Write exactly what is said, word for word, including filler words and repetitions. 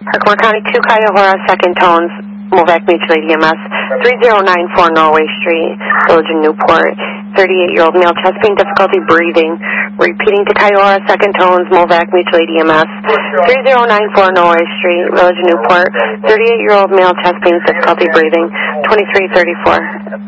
Parkmore County two, Cuyahoga, second tones, Movac Mutual A D M S, three zero nine four Norway Street, Village of Newport, thirty-eight-year-old male, chest pain, difficulty breathing. Repeating to Cuyahoga, second tones, Movac Mutual A D M S, three zero nine four Norway Street, Village of Newport, thirty-eight-year-old male, chest pain, difficulty breathing, twenty-three thirty-four.